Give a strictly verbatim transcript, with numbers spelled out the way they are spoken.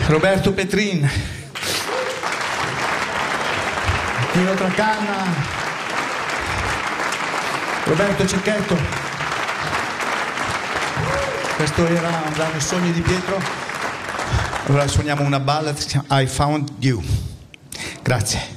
Roberto Petrin, Tino Tracanna, Roberto Cecchetto. Questo era un brano I sogni di Pietro. Allora suoniamo una ballad, I Found You. Grazie.